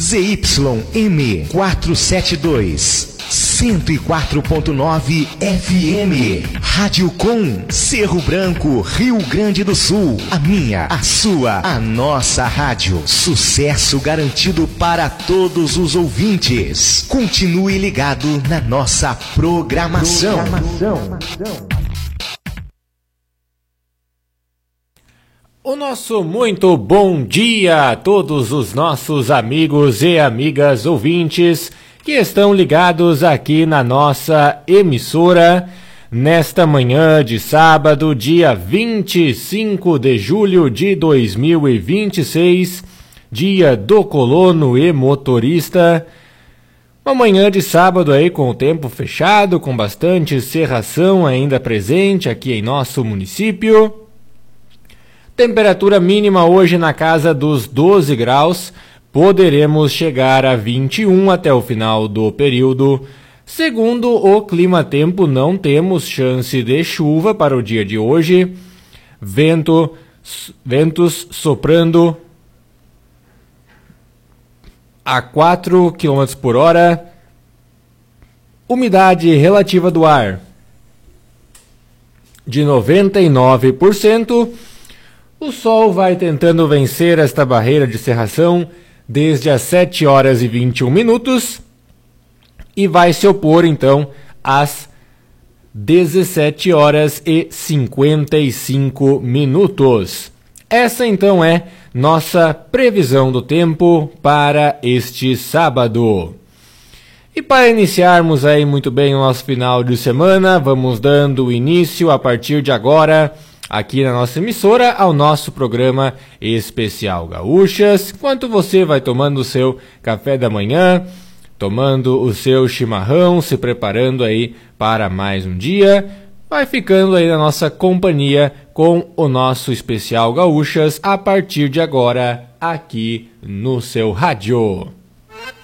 ZYM 472, 104.9 FM. Rádio Com, Cerro Branco, Rio Grande do Sul. A minha, a sua, a nossa rádio. Sucesso garantido para todos os ouvintes. Continue ligado na nossa programação. O nosso muito bom dia a todos os nossos amigos e amigas ouvintes que estão ligados aqui na nossa emissora nesta manhã de sábado, dia 25 de julho de 2026, dia do colono e motorista. Uma manhã de sábado aí com o tempo fechado, com bastante cerração ainda presente aqui em nosso município. Temperatura mínima hoje na casa dos 12 graus, poderemos chegar a 21 até o final do período. Segundo o Climatempo, não temos chance de chuva para o dia de hoje. Ventos soprando a 4 km por hora. Umidade relativa do ar de 99%. O sol vai tentando vencer esta barreira de cerração desde as 7 horas e 21 minutos e vai se opor então às 17 horas e 55 minutos. Essa então é nossa previsão do tempo para este sábado. E para iniciarmos aí muito bem o nosso final de semana, vamos dando início a partir de agora aqui na nossa emissora, ao nosso programa especial Gaúchas. Enquanto você vai tomando o seu café da manhã, tomando o seu chimarrão, se preparando aí para mais um dia, vai ficando aí na nossa companhia com o nosso especial Gaúchas a partir de agora aqui no seu rádio.